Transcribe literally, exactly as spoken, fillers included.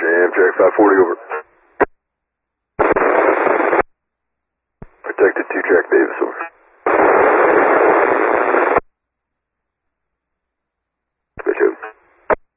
Amtrak five forty, over. Protected two track Davis, over.